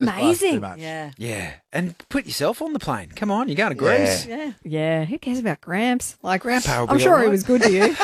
amazing. Too much. Yeah. Yeah. And put yourself on the plane. Come on, you're going to Greece. Yeah. Yeah, who cares about Gramps? Like, Grandpa will I'm be sure all he right. was good to you.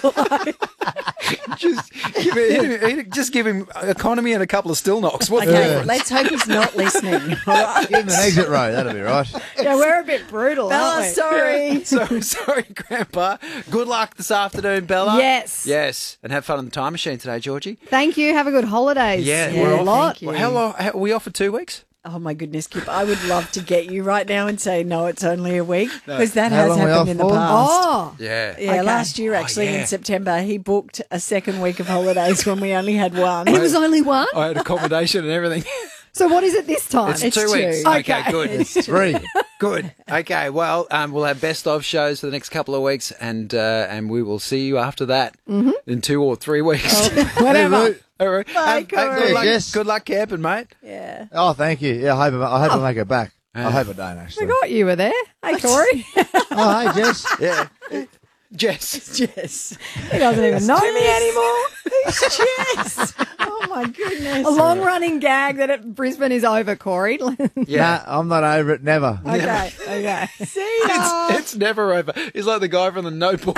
Just give him economy and a couple of still knocks. What's Okay, let's hope he's not listening. All right. Give him an exit row. That'll be right. Yeah, we're a bit brutal, Bella, aren't we? sorry. So sorry, Grandpa. Good luck this afternoon, Bella. Yes. Yes. And have fun on the time machine today, Georgie. Thank you. Have a good holidays. Yeah, Yeah, we're a off. lot. Thank you. Well, how long? Are we off for 2 weeks? Oh, my goodness, Kip. I would love to get you right now and say, no, it's only a week, because that How has long are we happened off in the for? past. Oh, Yeah. Yeah, Okay. last year, actually, yeah. in September, he booked a second week of holidays when we only had one. it was only one. I had accommodation and everything. So what is it this time? It's 2 weeks. two. Okay, Okay. good. 3. Good. Okay. Well, we'll have best of shows for the next couple of weeks, and we will see you after that in 2 or 3 weeks. Whatever. All right. Bye, Corey. Yes. Good luck camping, mate. Yeah. Oh, thank you. Yeah, I hope I make it back. I hope I don't, actually. Forgot you were there. Hey, Corey. Oh, hey, Jess. Yeah. Jess. Yes. He doesn't even know me anymore. Yes. Oh, my goodness. A long-running gag that at Brisbane is over, Corey. Yeah. Nah, I'm not over it. Never. Okay. Okay. See ya. It's never over. He's like the guy from the Notebook.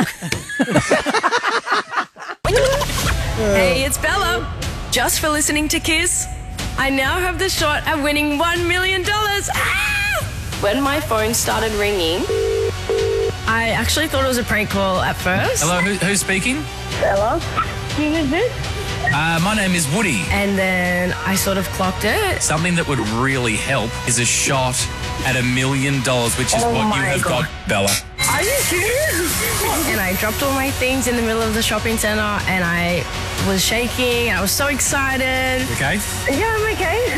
Hey, it's Bella. Just for listening to Kiss, I now have the shot at winning $1 million. Ah! When my phone started ringing, I actually thought it was a prank call at first. Hello, who's speaking? Bella. Who is this? My name is Woody. And then I sort of clocked it. Something that would really help is a shot at $1 million, which is Oh what you my have God. got, Bella. Are you serious? And I dropped all my things in the middle of the shopping centre and I was shaking. I was so excited. Okay? Yeah, I'm okay.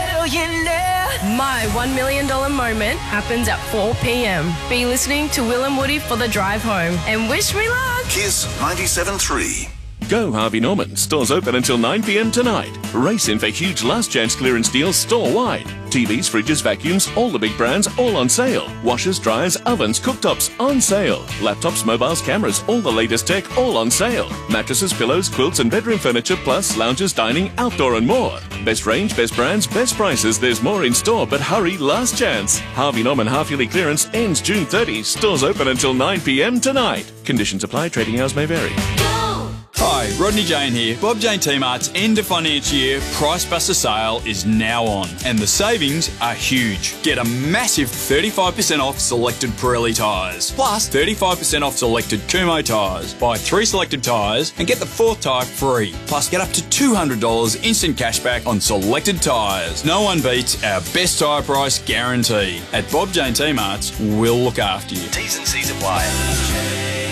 My $1 million moment happens at 4 p.m. Be listening to Will and Woody for the drive home and wish me luck. Kiss 97.3. Go Harvey Norman. Stores open until 9 p.m. tonight. Race in for huge last chance clearance deals store-wide. TVs, fridges, vacuums, all the big brands, all on sale. Washers, dryers, ovens, cooktops, on sale. Laptops, mobiles, cameras, all the latest tech, all on sale. Mattresses, pillows, quilts and bedroom furniture, plus lounges, dining, outdoor and more. Best range, best brands, best prices. There's more in store, but hurry, last chance. Harvey Norman half-yearly clearance ends June 30. Stores open until 9 p.m. tonight. Conditions apply. Trading hours may vary. Hi, Rodney Jane here. Bob Jane T-Mart's end of financial year Price Buster sale is now on, and the savings are huge. Get a massive 35% off selected Pirelli tyres, plus 35% off selected Kumho tyres. Buy 3 selected tyres and get the 4th tyre free, plus get up to $200 instant cashback on selected tyres. No one beats our best tyre price guarantee. At Bob Jane T-Mart's, we'll look after you. T's and C's apply.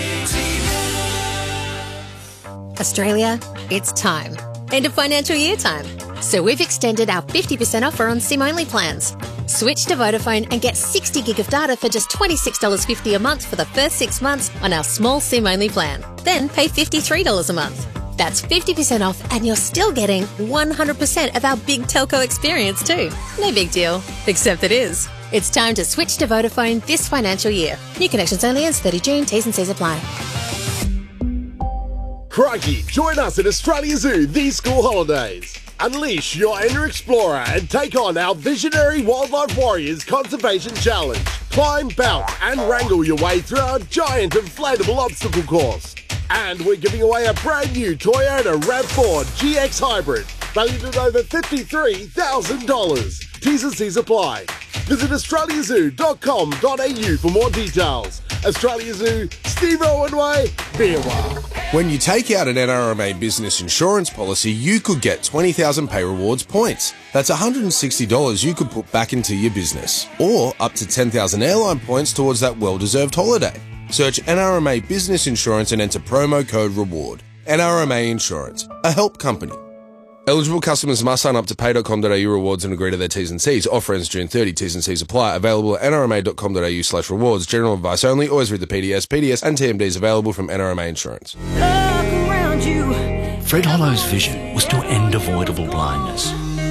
Australia, it's time. End of financial year time. So we've extended our 50% offer on SIM-only plans. Switch to Vodafone and get 60 gig of data for just $26.50 a month for the first 6 months on our small SIM-only plan. Then pay $53 a month. That's 50% off and you're still getting 100% of our big telco experience too. No big deal, except it is. It's time to switch to Vodafone this financial year. New connections only ends 30 June. T's and C's apply. Crikey, join us at Australia Zoo these school holidays. Unleash your inner explorer and take on our Visionary Wildlife Warriors Conservation Challenge. Climb, bounce and wrangle your way through our giant inflatable obstacle course. And we're giving away a brand new Toyota RAV4 GX Hybrid, valued at over $53,000. T's and C's apply. Visit australiazoo.com.au for more details. Australia Zoo, Steve Owen Way, be a while. When you take out an NRMA business insurance policy, you could get 20,000 Pay Rewards points. That's $160 you could put back into your business. Or up to 10,000 airline points towards that well-deserved holiday. Search NRMA Business Insurance and enter promo code REWARD. NRMA Insurance, a help company. Eligible customers must sign up to pay.com.au rewards and agree to their T's and C's. Offer ends June 30. T's and C's apply. Available at nrma.com.au/rewards. General advice only. Always read the PDS. PDS and TMDs available from NRMA Insurance. Look around you. Fred Hollow's vision was to end avoidable blindness.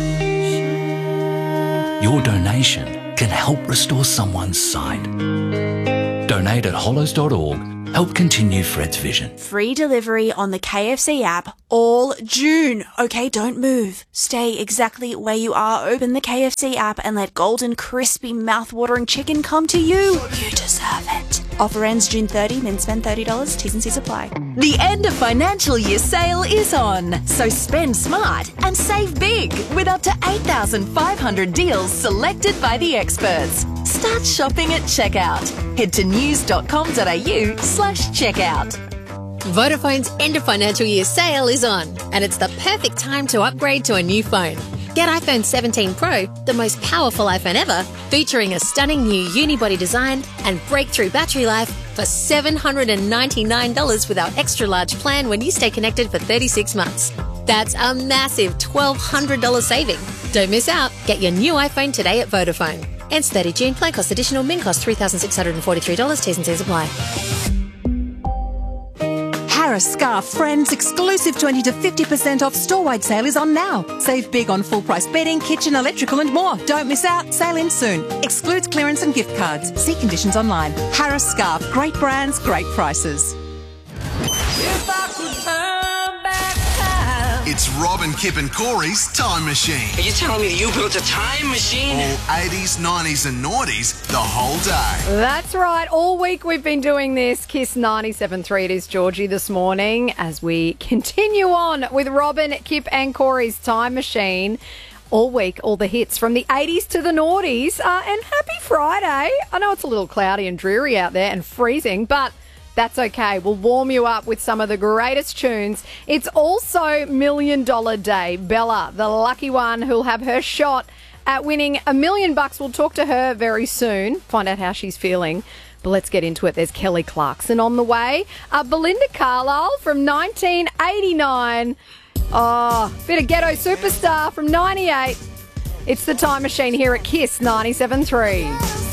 Your donation can help restore someone's sight. Donate at hollows.org help continue Fred's vision. Free delivery on the KFC app all June. Okay, don't move. Stay exactly where you are. Open the KFC app and let golden, crispy, mouth-watering chicken come to you. You deserve it. Offer ends June 30, then spend $30. T's and C's apply. The end of financial year sale is on, so spend smart and save big with up to 8,500 deals selected by the experts. Start shopping at checkout. Head to news.com.au/checkout. Vodafone's end of financial year sale is on, and it's the perfect time to upgrade to a new phone. Get iPhone 17 Pro, the most powerful iPhone ever, featuring a stunning new unibody design and breakthrough battery life for $799 with our extra large plan when you stay connected for 36 months. That's a massive $1,200 saving. Don't miss out. Get your new iPhone today at Vodafone. Ends 30 June. Plan cost additional. Min cost $3,643. T's and C's apply. Harris Scarf Friends exclusive 20 to 50% off store-wide sale is on now. Save big on full-price bedding, kitchen, electrical and more. Don't miss out. Sale ends soon. Excludes clearance and gift cards. See conditions online. Harris Scarf. Great brands, great prices. If I could turn back time. It's Rob and Kip and Corey's Time Machine. Are you telling me that you built a time machine? All 80s, 90s and noughties the whole day. That's right. All week we've been doing this. Kiss 97.3. It is Georgie this morning as we continue on with Robin, Kip and Corey's Time Machine. All week, all the hits from the 80s to the noughties. And happy Friday. I know it's a little cloudy and dreary out there and freezing, but that's okay. We'll warm you up with some of the greatest tunes. It's also $1 Million Day. Bella, the lucky one who'll have her shot at winning $1 million. We'll talk to her very soon, find out how she's feeling. But let's get into it. There's Kelly Clarkson on the way. Belinda Carlisle from 1989. Oh, bit of Ghetto Superstar from 98. It's the Time Machine here at Kiss 97.3.